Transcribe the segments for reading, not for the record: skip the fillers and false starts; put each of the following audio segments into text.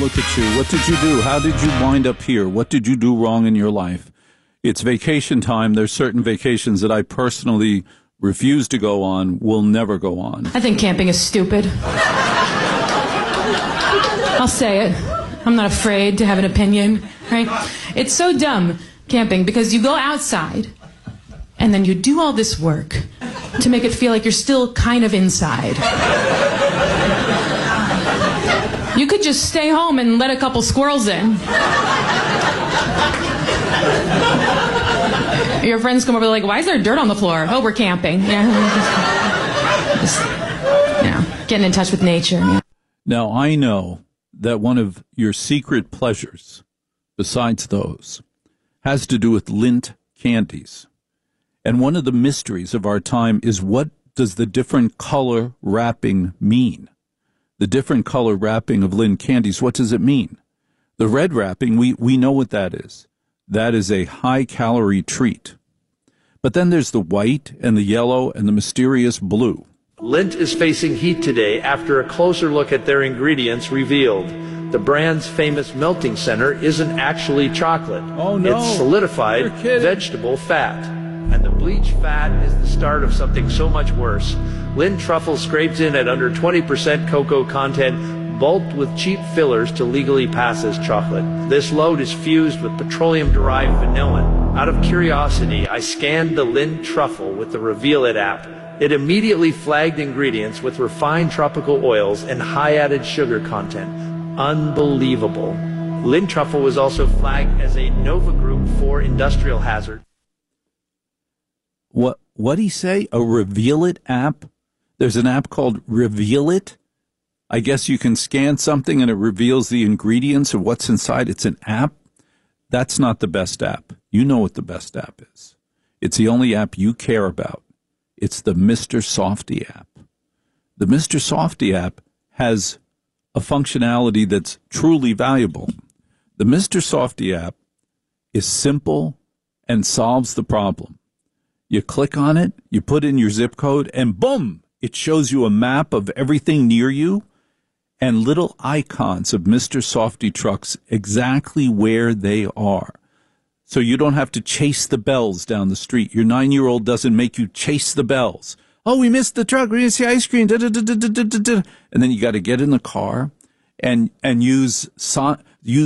look at you. What did you do? How did you wind up here? What did you do wrong in your life? It's vacation time. There's certain vacations that I personally refuse to go on, will never go on. I think camping is stupid. I'll say it. I'm not afraid to have an opinion, right? It's so dumb, camping, because you go outside and then you do all this work to make it feel like you're still kind of inside. You could just stay home and let a couple squirrels in. Your friends come over like, why is there dirt on the floor? Oh, we're camping. Yeah. Just, getting in touch with nature. Yeah. Now, I know that one of your secret pleasures, besides those, has to do with Lindt candies. And one of the mysteries of our time is, what does the different color wrapping mean? The different color wrapping of Lindt candies, what does it mean? The red wrapping, we know what that is. That is a high-calorie treat. But then there's the white and the yellow and the mysterious blue. Lindt is facing heat today after a closer look at their ingredients revealed the brand's famous melting center isn't actually chocolate. Oh, no. It's solidified vegetable fat. And the bleach fat is the start of something so much worse. Lindt truffle scrapes in at under 20% cocoa content, bulked with cheap fillers to legally pass as chocolate. This load is fused with petroleum-derived vanillin. Out of curiosity, I scanned the Lindt truffle with the Reveal It app. It immediately flagged ingredients with refined tropical oils and high added sugar content. Unbelievable. Lindt truffle was also flagged as a Nova Group 4 industrial hazard. What'd he say? A Reveal It app? There's an app called Reveal It? I guess you can scan something and it reveals the ingredients of what's inside. It's an app? That's not the best app. You know what the best app is. It's the only app you care about. It's the Mr. Softee app. The Mr. Softee app has a functionality that's truly valuable. The Mr. Softee app is simple and solves the problem. You click on it, you put in your zip code, and boom, it shows you a map of everything near you and little icons of Mr. Softee trucks exactly where they are. So you don't have to chase the bells down the street. Your 9-year-old doesn't make you chase the bells. Oh, we missed the truck. We missed the ice cream. Da, da, da, da, da, da, da. And then you got to get in the car and use sonar.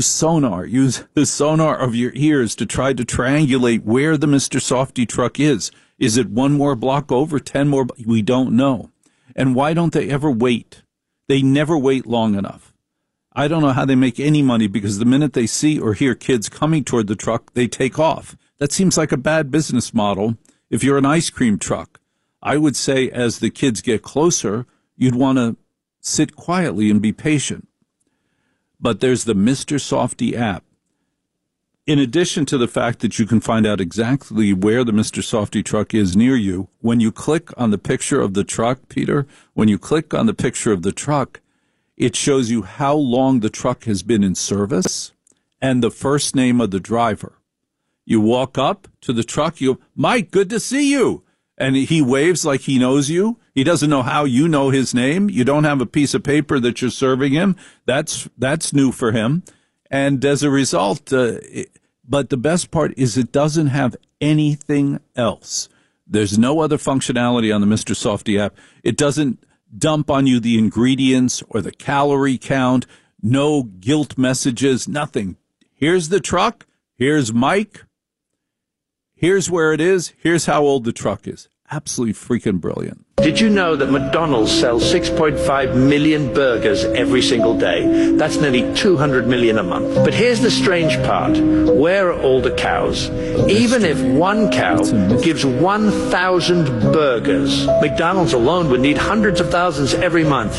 Use the sonar of your ears to try to triangulate where the Mr. Softee truck is. Is it one more block over, 10 more? We don't know. And why don't they ever wait? They never wait long enough. I don't know how they make any money, because the minute they see or hear kids coming toward the truck, they take off. That seems like a bad business model. If you're an ice cream truck, I would say as the kids get closer, you'd want to sit quietly and be patient. But there's the Mr. Softee app. In addition to the fact that you can find out exactly where the Mr. Softee truck is near you, when you click on the picture of the truck, Peter, when you click on the picture of the truck, it shows you how long the truck has been in service and the first name of the driver. You walk up to the truck, you go, Mike, good to see you. And he waves like he knows you. He doesn't know how you know his name. You don't have a piece of paper that you're serving him. That's new for him. And as a result, but the best part is it doesn't have anything else. There's no other functionality on the Mr. Softee app. It doesn't dump on you the ingredients or the calorie count, no guilt messages, nothing. Here's the truck. Here's Mike. Here's where it is. Here's how old the truck is. Absolutely freaking brilliant. Did you know that McDonald's sells 6.5 million burgers every single day? That's nearly 200 million a month. But here's the strange part. Where are all the cows? Even if one cow gives 1,000 burgers, McDonald's alone would need hundreds of thousands every month.